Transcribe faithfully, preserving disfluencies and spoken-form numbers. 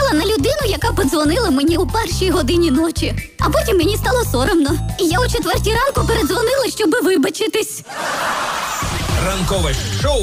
наїхала на людину, яка подзвонила мені у першій годині ночі. А потім мені стало соромно. І я о четвертій ранку передзвонила, щоб вибачитись. Ранкове шоу